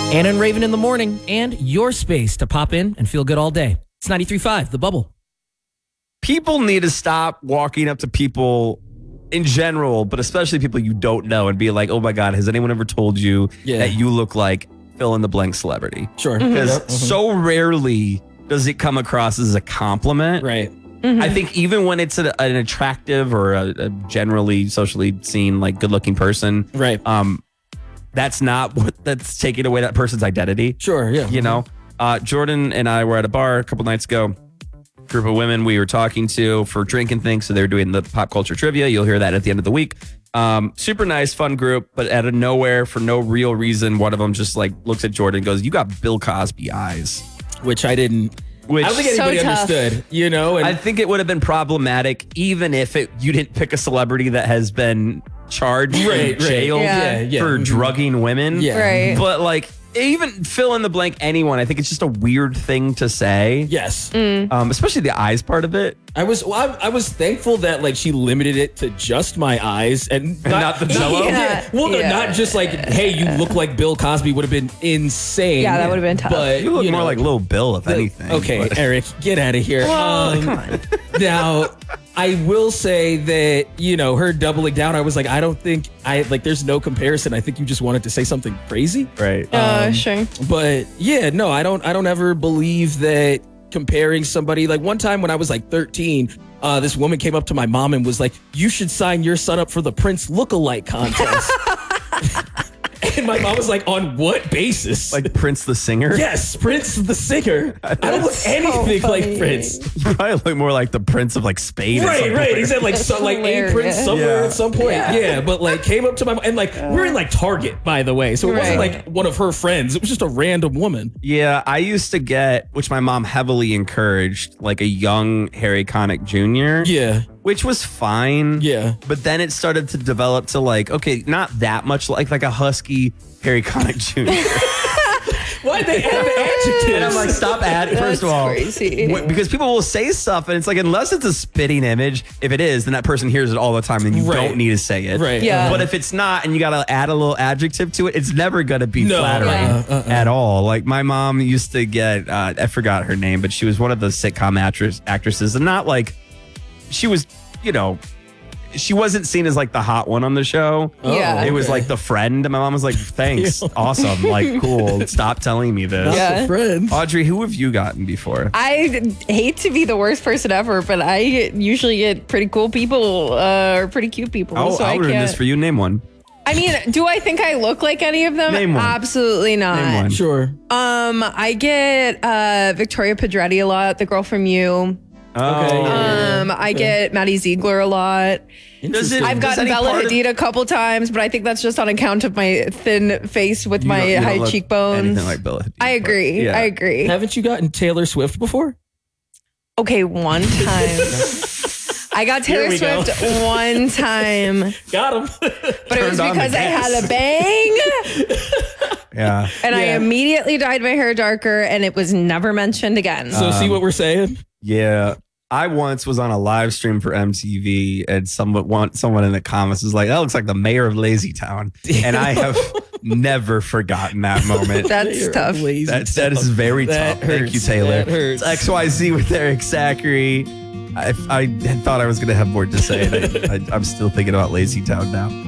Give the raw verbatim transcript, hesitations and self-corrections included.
Anna and Raven in the morning, and your space to pop in and feel good all day. It's ninety-three point five, The Bubble. People need to stop walking up to people in general, but especially people you don't know, and be like, oh my God, has anyone ever told you Yeah. that you look like fill in the blank celebrity? Sure. Because Yep. Mhm. so rarely does it come across as a compliment. Right. I think even when it's a, an attractive or a, a generally socially seen like good looking person, Right. um, that's not what that's taking away that person's identity. Sure, yeah. You know, uh, Jordan and I were at a bar a couple nights ago. Group of women we were talking to for drinking things. So they're doing the pop culture trivia. You'll hear that at the end of the week. Um, super nice, fun group, but out of nowhere, for no real reason, one of them just like looks at Jordan and goes, "You got Bill Cosby eyes." Which I didn't. Which I don't think So anybody tough. understood, you know? And I think it would have been problematic even if it you didn't pick a celebrity that has been charged Right, and right. jailed Yeah. Yeah, yeah. for Mhm. drugging women. Yeah. Right. But like even fill in the blank anyone, I think it's just a weird thing to say. Yes. Um, especially the eyes part of it. I was well, I, I was thankful that like she limited it to just my eyes and not, not the jello? Yeah. Well, no, Yeah. not just like, hey, you look like Bill Cosby would have been insane. Yeah, that would have been tough. But You look you more know, like Lil Bill, if anything. Okay, but- Eric, get out of here. Um, come on. Now, I will say that, you know, her doubling down, I was like, I don't think I like there's no comparison. I think you just wanted to say something crazy. Right. Uh, sure. But yeah, no, I don't I don't ever believe that comparing somebody. Like one time when I was like thirteen, uh, this woman came up to my mom and was like, you should sign your son up for the Prince lookalike contest. And my mom was like, on what basis? Like Prince the singer? yes, Prince the singer. I don't look anything like funny. Prince. You probably look more like the Prince of like Spain. at some Right, right. point. He said like so, like a Prince hilarious. somewhere Yeah. at some point. Yeah. Yeah. but like came up to my and like we're in like Target, by the way. So it wasn't Right. like one of her friends. It was just a random woman. Yeah, I used to get, which my mom heavily encouraged, like a young Harry Connick Junior Yeah. Which was fine. Yeah. But then it started to develop to like, okay, not that much like like a husky Harry Connick Junior Why'd they add the adjectives? And I'm like, stop adding. First of all, crazy. wh- because people will say stuff, and it's like, unless it's a spitting image, if it is, then that person hears it all the time, and you Right. don't need to say it. Right. Yeah. But if it's not, and you got to add a little adjective to it, it's never going to be No. flattering Yeah. Uh, uh, uh. at all. Like my mom used to get, uh, I forgot her name, but she was one of the sitcom actress actresses, and not like she was, you know. She wasn't seen as like the hot one on the show. Yeah. It was okay. like the friend. And my mom was like, thanks. Awesome. Like, cool. Stop telling me this. Not Yeah. the friend. Audrey, who have you gotten before? I hate to be the worst person ever, but I usually get pretty cool people uh, or pretty cute people. I'll, so I I'll ruin can't. this for you. Name one. I mean, do I think I look like any of them? Name one. Absolutely not. Name one. Sure. Um, I get uh, Victoria Pedretti a lot, the girl from You. Oh. Okay, yeah. Um, I get Maddie Ziegler a lot. Does it- I've does gotten any Bella part of- Hadid a couple times, but I think that's just on account of my thin face with You my don't- you don't high look cheekbones. anything like Bella Hadid, I but agree. yeah. I agree. Haven't you gotten Taylor Swift before? Okay, one time. I got Here Taylor we go. Swift one time, Got him. but it Turned was on the because I gas. had a bang Yeah. and I Yeah. immediately dyed my hair darker and it was never mentioned again. so see what we're saying? Yeah. I once was on a live stream for M T V, and someone one, someone in the comments was like, that looks like the mayor of Lazy Town. And I have never forgotten that moment. That's You're tough. lazy That, that is very That tough. Thank hurts. you, Taylor. That hurts. It's X Y Z with Eric Zachary. I, I had thought I was going to have more to say, and I, I, I'm still thinking about Lazy Town now.